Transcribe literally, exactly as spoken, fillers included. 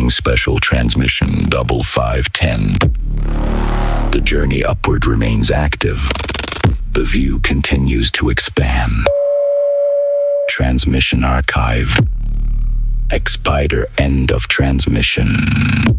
Incoming special transmission double five ten. The journey upward remains active. The view continues to expand. Transmission archive. Expider end of transmission.